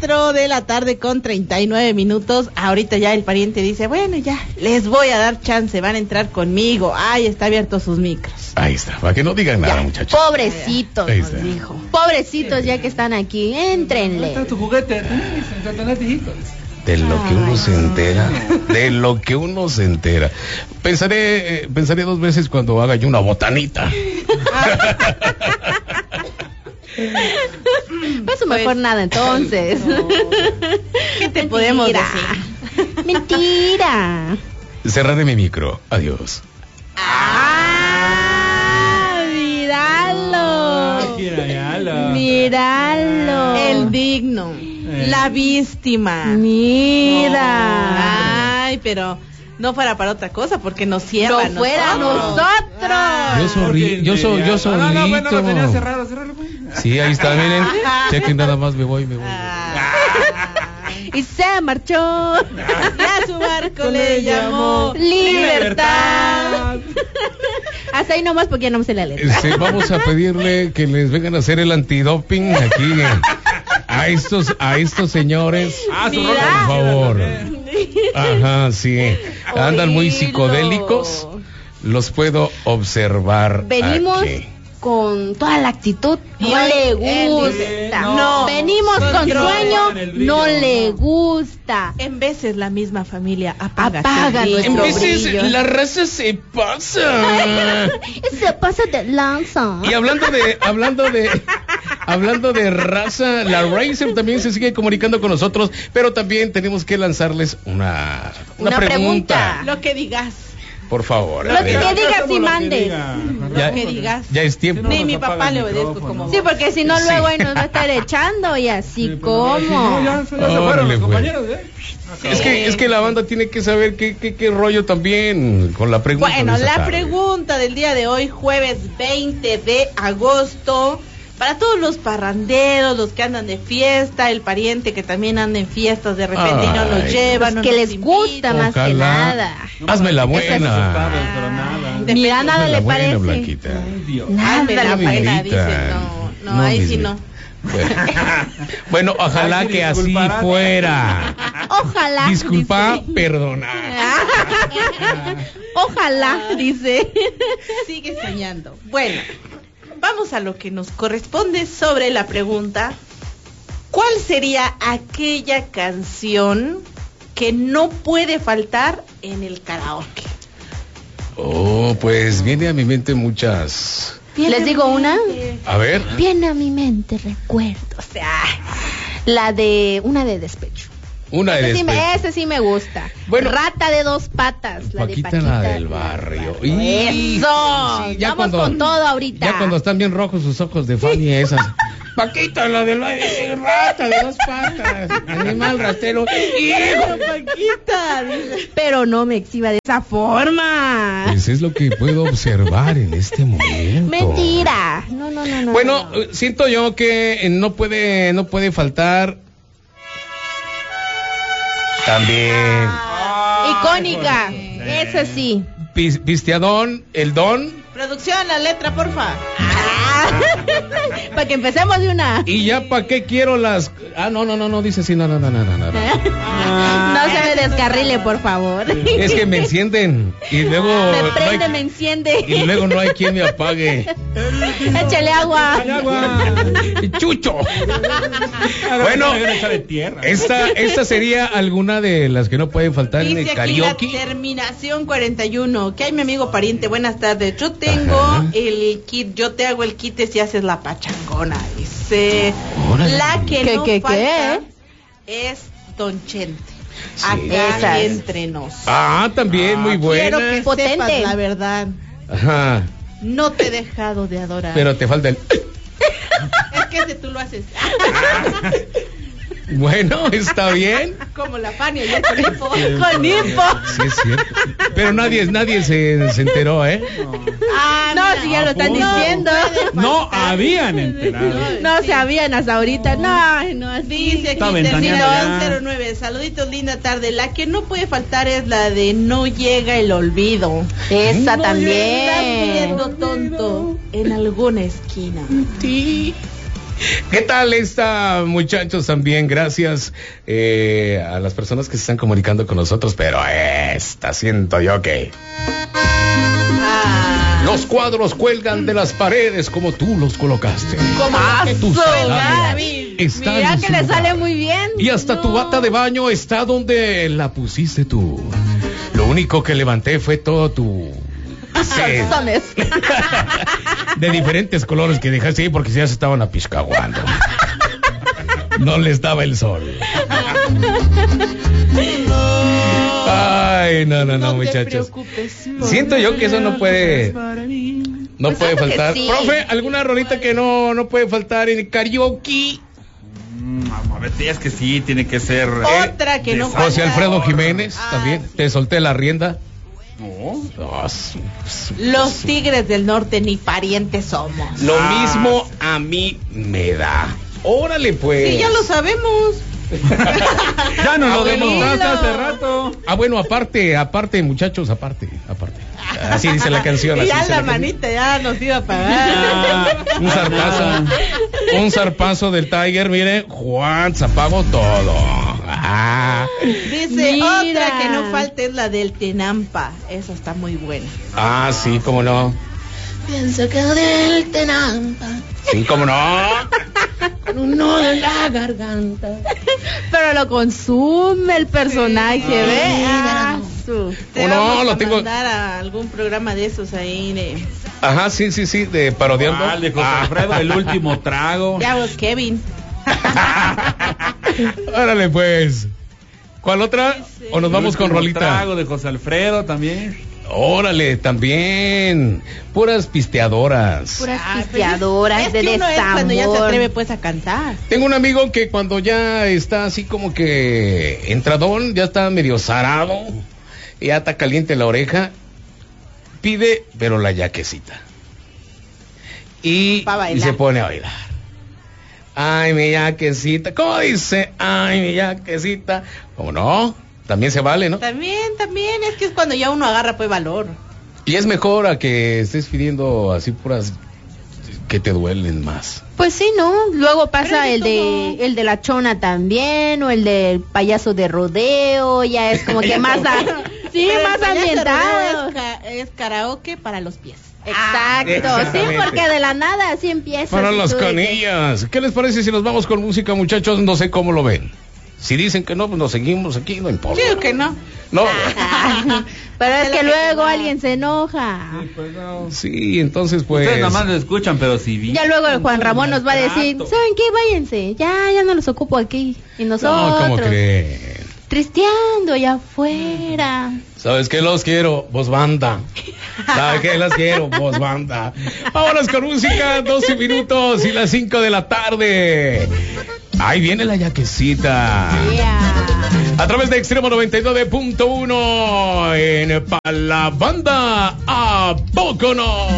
4 de la tarde con 39 minutos. Ahorita ya el pariente dice, bueno, ya, les voy a dar chance, van a entrar conmigo. Ay, está abierto sus micros. Ahí está, para que no digan nada, muchachos. Pobrecitos, Ahí nos está. dijo. Pobrecitos ya que están aquí, éntrenle. ¿Dónde está tu juguete? Satanás, hijito. De lo que uno se entera, de lo que uno se entera. Pensaré dos veces cuando haga yo una botanita. Pues mejor nada entonces. No. ¿Qué te podemos decir? Mentira. Cerraré mi micro. Adiós. Míralo. Míralo. Míralo. El digno, la víctima. Mira. Ay, pero no fuera para otra cosa, porque nos cierra. No fuera nosotros. Yo solito. No, bueno, lo tenía cerrado, pues. Sí, ahí está, miren. Chequen, nada más me voy. Y se marchó. Ya su barco le llamó Libertad. Hasta ahí nomás porque ya no me sé la letra. Vamos a pedirle que les vengan a hacer el antidoping aquí a estos señores. Su Por favor. Ajá, sí. Andan muy Oílo. psicodélicos. Los puedo observar. Venimos aquí. con toda la actitud, Y no hoy le él dice, gusta. no, Venimos con control. sueño, no le gusta. En veces la misma familia apaga Apaga su nuestro En brillo. veces brillo. la raza se pasa. Se pasa de lanza. Y hablando de raza, la Racer también se sigue comunicando con nosotros, pero también tenemos que lanzarles una pregunta. Lo que digas. Por favor. Lo que digas y mandes. Ya- Lo que digas. Ya es tiempo. Ni nos mi apaga papá el le obedezco micrófono. como Sí, porque si no Sí. luego ahí nos va a estar echando y así No, como. ya se Órale, fueron los pues. compañeros, Es que la banda tiene que saber qué rollo también con la pregunta. Bueno, de esta la tarde. pregunta del día de hoy, jueves 20 de agosto, para todos los parranderos, los que andan de fiesta, el pariente que también anda en fiestas de repente y no nos Ay. lleva, no Que nos les invita. gusta más que Ojalá. nada. Hazme la buena. Pero nada. Mira, nada Hazme la le buena, parece. Blanquita. Dios. Nada Hazme la le No me buena, invitan. dice, no, ahí me sí no. invitan. Bueno, ojalá Ay, que así disculparás. fuera. Ojalá. Disculpa, dice. perdonar. Ojalá, dice. Sigue soñando. Bueno, vamos a lo que nos corresponde sobre la pregunta. ¿Cuál sería aquella canción que no puede faltar en el karaoke? Oh, pues viene a mi mente muchas. Les digo una. A ver. Viene a mi mente recuerdos. O sea, una de despecho. Una de despecho. Ese sí me gusta. Bueno. Rata de dos patas. La Paquita, de Paquita la del barrio. Eso. Sí, ya Vamos cuando- con todo ahorita. Ya cuando están bien rojos sus ojos de Fanny esas. Paquita, la de la rata de dos patas. Animal ratero. ¡Hijo! Paquita. Pero no me exhiba de esa forma. Pues es lo que puedo observar en este momento. Mentira. No. Bueno, no. siento yo que no puede faltar. También Icónica. Esa sí. Pisteadón, el don. Producción, la letra, porfa. Para que empecemos de una. Y ya para qué quiero las. No, dice así, no. No se me descarrile, por favor. Es que me encienden y luego Me no prende, hay- me enciende. y luego no hay quien me apague. Échale agua. Chucho. Bueno, esta sería alguna de las que no pueden faltar en el Dice aquí la karaoke. terminación 41. ¿Qué hay, mi amigo pariente? Buenas tardes. Yo tengo Ajá. el kit, yo te hago el kit si haces la pachangona. Dice. Órale. La que ¿Qué, no qué, falta es Don Chente. Sí. Acá Esas. entre nos. También muy Quiero buena. que Potente. sepas la verdad. Ajá. No te he dejado de adorar. Pero te falta el. Es que ese tú lo haces. Bueno, está bien. Como la Fanny ayer con info. Con info. Sí, es cierto. Pero nadie se enteró, ¿eh? No, si ya lo están diciendo. No habían enterado. No sabían hasta ahorita. No, así. Dice aquí Está ventaneando terminado ya. 09. Saluditos, linda tarde. La que no puede faltar es la de No llega el olvido. Esa Estás también. viendo tonto en alguna esquina. Sí. ¿Qué tal está, muchachos? También gracias a las personas que se están comunicando con nosotros, pero siento yo que los cuadros cuelgan de las paredes como tú los colocaste. Como que tú David. están Mira en que su le lugar. sale muy bien. Y hasta tu bata de baño está donde la pusiste tú. Lo único que levanté fue todo tu... Calzones. de diferentes colores que dejaste ahí porque ya se estaban apiscaguando. No les daba el sol. Ay, no, No te muchachos. preocupes. Siento yo que eso no puede Pues puede claro que faltar. sí. Profe, ¿alguna rolita que no puede faltar en el karaoke? A ver, es que sí, tiene que ser. Otra que no José falta. Alfredo Jiménez, también. sí. Te solté la rienda. No. Los Tigres del Norte ni parientes somos. Lo mismo a mí me da. Órale, pues. Sí, ya lo sabemos. Ya nos lo Abuelito. demostraste hace rato. Bueno, aparte, muchachos, aparte. Así dice la canción. Y así ya dice la canción. manita ya nos iba a pagar. Un zarpazo del Tiger, mire, Juan, se apagó todo. Dice, Mira. otra que no falta es la del Tenampa. Esa está muy buena. Sí, cómo no. Pienso que del Tenampa. Sí, cómo no. Con un nudo en la garganta. Pero lo consume el personaje, ¿ve? Mira. Te No, vamos lo a tengo- mandar a algún programa de esos ahí de... Ajá, sí, de parodiando. De José Alfredo, el último trago. Ya vos, Kevin. Órale, pues. ¿Cuál otra? ¿O nos vamos El con último rolita? trago de José Alfredo también. Órale, también. Puras pisteadoras. Puras Ah, pues pisteadoras es de que uno es cuando ya se desamor. atreve pues a cantar. Tengo un amigo que cuando ya está así como que entradón, ya está medio zarado, ya está caliente la oreja, pide, pero la yaquecita. Y Pa' bailar. se pone a bailar. Ay, mi yaquecita. ¿Cómo dice? Ay, mi yaquecita. ¿Cómo no? También se vale, ¿no? También, es que es cuando ya uno agarra pues valor. Y es mejor a que estés pidiendo así puras que te duelen más. Pues sí, ¿no? Luego pasa Pero es el de la chona también, o el del payaso de rodeo, ya es como que más, sí, Pero el más payaso de ambientado. rodeo es karaoke para los pies. Exacto, sí, Exactamente. porque de la nada así empieza. Para así las tú de que- canillas. ¿Qué les parece si nos vamos con música, muchachos? No sé cómo lo ven. Si dicen que no, pues nos seguimos aquí, no importa. Creo que no. No. Pero es Es que lo que luego va. alguien se enoja. Pues no. Sí, entonces pues... Ustedes nada más lo escuchan, pero si vi. Ya luego el Juan Ramón nos va a decir, Trato. ¿saben qué? Váyanse, ya no los ocupo aquí. Y No, nosotros, ¿cómo creen? tristeando allá afuera. ¿Sabes qué los quiero? Vos banda. ¿Sabes qué los quiero? Vos banda. Vámonos con música, 12 minutos y las 5 de la tarde. Ahí viene la yaquecita. Yeah. A través de Extremo 99.1 en Pa' la Banda. ¿A poco no?